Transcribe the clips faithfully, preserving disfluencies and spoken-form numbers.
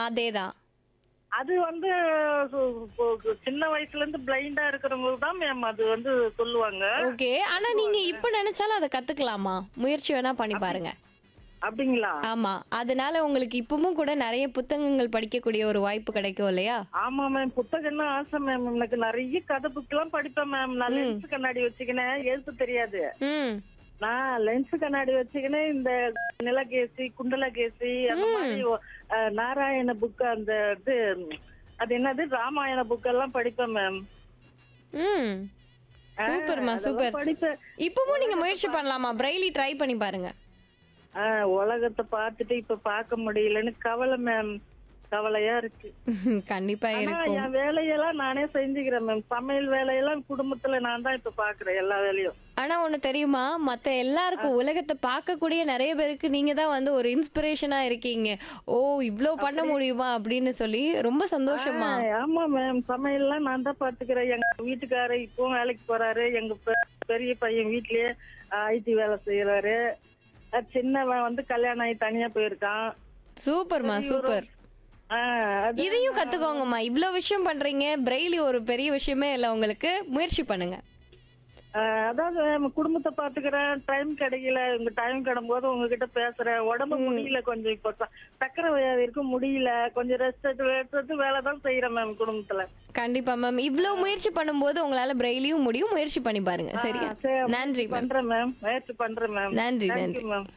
அதேதான். அது வந்து சு- சு- சின்ன வயசுல இருந்து பிளைண்டா இருக்கிறவங்களுக்கு தான் மேம் அது வந்து சொல்லுவாங்க. ஓகே. ஆனா நீங்க இப்ப நினைச்சாலும் அத கத்துக்கலாமா? முயற்சி வேணா பண்ணி பாருங்க. அப்படிங்களா? ஆமா. அதனால உங்களுக்கு இப்பவும் கூட நெறைய புத்தகங்கள் படிக்கக்கூடிய ஒரு வாய்ப்பு கிடைக்கும் இல்லையா? ஆமா மேம், புத்தகம்னா ஆசை மேம். எனக்கு நிறைய கதை புக் எல்லாம் படிப்பேன் மேம். நான் லென்ஸ் கண்ணாடி வச்சுக்கினேன், எழுத்து தெரியாது. ம். நான் லென்ஸ் கண்ணாடி வச்சுக்கினேன், இந்த நிலகேசி குண்டலகேசி அந்த மாதிரி அஹ், நாராயண புக், அந்த இது அது என்னது ராமாயண புக் எல்லாம் படிப்பேன் மேம். ம். சூப்பர்மா சூப்பர். அதெல்லாம் படிப்பேன். இப்பவும் நீங்க முயற்சி பண்ணலாமா? பிரெய்லி ட்ரை பண்ணி பாருங்க. ஆஹ், உலகத்தை பார்த்துட்டு இப்ப பார்க்க முடியலன்னு கவலை மேம். கவலையா இருக்கு. கண்டிப்பா ஆனா இருக்கும். என் வேலையெல்லாம் நானே செஞ்சுக்கிறேன் மேம். சமையல் வேலையெல்லாம் குடும்பத்துல நான் தான் இப்ப பாக்குறேன் எல்லா வேலையும். ஆனா ஒண்ணு தெரியுமா? மத்த எல்லாருக்கும் உலகத்தை பார்க்கக்கூடிய நிறைய பேருக்கு நீங்க தான் வந்து ஒரு இன்ஸ்பிரேஷனா இருக்கீங்க. ஓ இவ்ளோ பண்ண முடியுமா அப்படின்னு சொல்லி ரொம்ப சந்தோஷமா. ஆஹ், ஆமா மேம், சமையல்லாம் நான் தான் பாத்துக்கிறேன். எங்க வீட்டுக்காரர் இப்போ வேலைக்கு போறாரு. எங்க பெ- பெரிய பையன் வீட்லயே ஐடி வேலை செய்யறாரு. அஹ், சின்னவன் வந்து கல்யாணம் ஆகி தனியா போயிருக்கான். சூப்பர்மா சூப்பர். ஆஹ், அது இதையும் கத்துக்கோங்கம்மா. இவ்ளோ விஷயம் பண்றீங்க. பிரெய்லி ஒரு பெரிய விஷயமே இல்ல உங்களுக்கு. முயற்சி பண்ணுங்க. ஆஹ், அதாவது நம்ம குடும்பத்தை பாத்துக்கிறேன். டைம் கிடைக்கல. உங்க டைம் கிடம்போது உங்ககிட்ட பேசுறேன். உடம்பு முடியல, கொஞ்சம் இப்போ ச- சக்கரை வியாதி இருக்கு, முடியல. கொஞ்சம் ரெஸ்ட் எடுத்து ரெஸ்ட் எடுத்து வேலை தான் செய்யறேன் மேம் குடும்பத்துல. கண்டிப்பா மேம். இவ்ளோ முயற்சி பண்ணும்போது உங்களால பிரெய்லியும் முடியும். முயற்சி பண்ணி பாருங்க. சரியா? ஆஹ், சரி, நன்றி மேம். பண்றேன் மேம். முயற்சி பண்றேன் மேம். நன்றி, Thank நன்றி. you ma'am.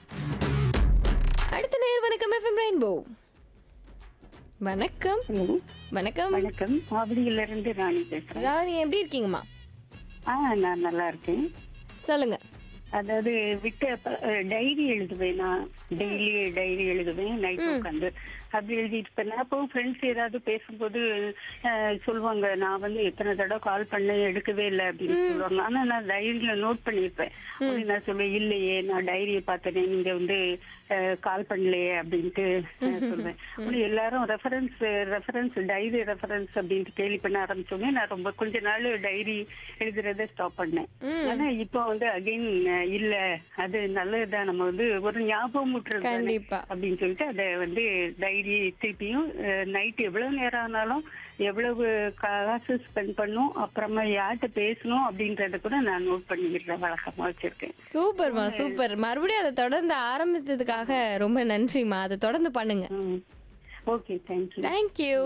அடுத்த நேர் வணக்கம் எஃப்எம் ரெயின்போ. வணக்கம். ஹலோ வணக்கம். வணக்கம். ஆவடியில இருந்து ராணி பேசுறேன். ராணி எப்படி இருக்கீங்கம்மா? ஆ நான் நல்லா இருக்கேன். சொல்லுங்க. அதாவது விட்டு டைரி எழுதுவேன். நான் டெய்லி டைரி எழுதுவேன் நைட் உட்காந்து. அப்படி எழுதிட்டு இருப்பேன். அப்போ ஃப்ரெண்ட்ஸ் ஏதாவது பேசும்போது அஹ், சொல்லுவாங்க, நான் வந்து எத்தனை தடவை கால் பண்ணேன் எடுக்கவே இல்லை அப்படின்னு சொல்லுவாங்க. ஆனா நான் டைரியில நோட் பண்ணியிருப்பேன். உடனே நான் சொல்லுவேன், இல்லையே நான் டைரியை பார்த்தேனே, நீங்க வந்து கால் பண்ணலையே அப்படின்ட்டு அஹ், சொல்லுவேன். உடனே எல்லாரும் ரெஃபரன்ஸ் ரெஃபரன்ஸ் டைரி ரெஃபரன்ஸ் அப்படின்ட்டு கேள்வி பண்ண ஆரம்பிச்சோடனே நான் ரொம்ப கொஞ்ச நாள் டைரி எழுதுறத ஸ்டாப் பண்ணேன். ஆனா இப்போ வந்து அகைன் இல்ல, அது நல்லதுதான், நம்ம வந்து ஒரு ஞாபகம் ஊட்டுறது தானே கண்டிப்பா. அப்படின்னு சொல்லிட்டு அதை வந்து டைரி திருப்பியும் நைட் எவ்வளவு நேரம் ஆனாலும் எவ்வளவு காசு ஸ்பெண்ட் பண்ணும், அப்புறமா யார்கிட்ட பேசணும் அப்படின்றத கூட நான் நோட் பண்ணிக்கிற வழக்கமா வச்சிருக்கேன். சூப்பர்மா சூப்பர். மறுபடியும் அதை தொடர்ந்து ஆரம்பித்ததுக்காக ரொம்ப நன்றிம்மா. அதை தொடர்ந்து பண்ணுங்க. Okay, thank you. தேங்க்யூ.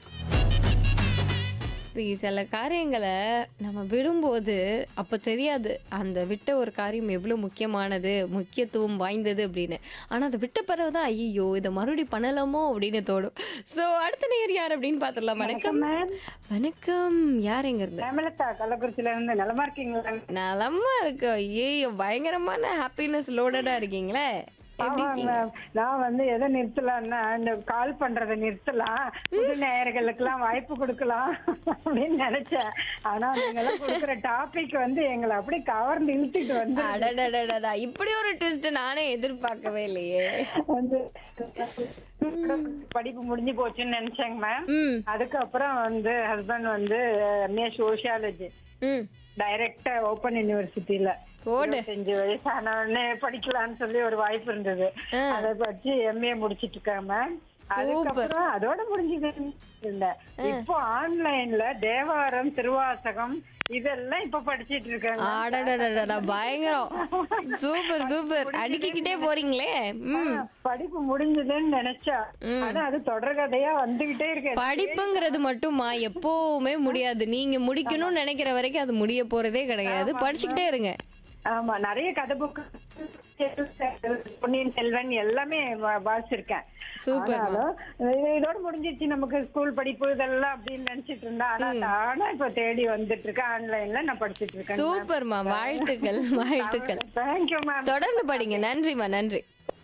சில காரியங்களை நம்ம விடும்போது அப்ப தெரியாது அந்த விட்ட ஒரு காரியம் எவ்வளவு முக்கியமானது, முக்கியத்துவம் வாய்ந்தது அப்படின்னு. ஆனா அதை விட்ட பிறகுதான் ஐயோ இதை மறுபடியும் பண்ணலாமோ அப்படின்னு தோணும். சோ அடுத்த நேர் யார் அப்படின்னு பாத்துடலாம். வணக்கம். வணக்கம். யார் எங்க இருந்து? ஹேமலதா கள்ளக்குறிச்சியில இருந்து. நலமா இருக்கீங்களா? நலமா இருக்கு. ஐயோ பயங்கரமான ஹாப்பினஸ் லோடடா இருக்கீங்களே. எப்படி இருக்கீங்க? நான் வந்து எதை நிறுத்தலாம்னா, இந்த கால் பண்றதை நிறுத்தலாம், புது நேயர்களுக்கு எல்லாம் வாய்ப்பு கொடுக்கலாம் அப்படின்னு நினைச்சேன். ஆனா நீங்க எல்லாம் கொடுக்குற டாபிக் வந்து எங்களை அப்படியே கவர்ந்து இழுத்துட்டு வந்து அடடடடடா, இப்படி ஒரு ட்விஸ்ட் நானே எதிர்பார்க்கவே இல்லையே. வந்து படிப்பு முடிஞ்சு போச்சுன்னு நினைச்சேங்க மேம். ம் அதுக்கப்புறம் வந்து ஹஸ்பண்ட் வந்து எம்ஏ சோசியாலஜி ம் டைரக்டா ஓபன் யூனிவர்சிட்டியில போடு. இருபத்தஞ்சு வயசான உடனே படிக்கலாம்னு சொல்லி ஒரு வாய்ப்பு இருந்தது. ஆ. அதை பற்றி எம்ஏ முடிச்சிட்டு இருக்கேன் மேம். அதுக்கப்புறம் அதோட முடிஞ்சுக்கிட்டு இருந்தேன். இப்போ ஆன்லைன்ல தேவாரம், திருவாசகம் இதெல்லாம் இப்ப படிச்சிட்டு இருக்காங்க. அடடடடடா பயங்கரம். Super super. அடிக்கிட்டே போறீங்களே. ம் படிப்பு முடிஞ்சதுன்னு நினைச்சா, ஆனா அது தொடர் கதையா வந்துகிட்டே இருக்கு. படிப்புங்கிறது மட்டுமா எப்பவுமே முடியாது. நீங்க முடிக்கணும்னு நினைக்கிற வரைக்கும் அது முடிய போறதே கிடையாது. படிச்சுக்கிட்டே இருங்க. ஆமா, நிறைய கதை புக்கு, பொன்னியின் செல்வன் எல்லாமே வா- வாசிச்சிருக்கேன். சூப்பர். ஆனாலும் இது- இதோட முடிஞ்சிருச்சு நமக்கு ஸ்கூல் படிப்பு இதெல்லாம் அப்படின்னு நினைச்சிட்டு இருந்தா, ஆனா நானா இப்ப தேடி வந்துட்டு இருக்கேன். ஆன்லைன்ல நான் படிச்சிட்டு இருக்கேன். சூப்பர்மா. வாழ்த்துக்கள் வாழ்த்துக்கள். Thank you ma'am. தொடர்ந்து படிங்க. நன்றிமா நன்றி.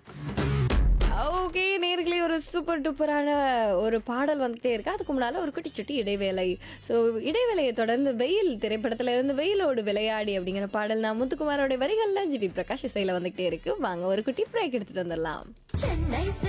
ஓகே நேர்களே, ஒரு சூப்பர் டூப்பரான ஒரு பாடல் வந்துட்டே இருக்கு. அதுக்கு முன்னால ஒரு குட்டி சுட்டி இடைவேளை. ஸோ இடைவேளையை தொடர்ந்து வெயில் திரைப்படத்துல இருந்து வெயிலோடு விளையாடி அப்படிங்கிற பாடல் நான் முத்துக்குமாரோட வரிகள்ல ஜிபி பிரகாஷ் இசையில வந்துகிட்டே இருக்கு. வாங்க ஒரு குட்டி பிரேக் எடுத்துட்டு வந்துடலாம்.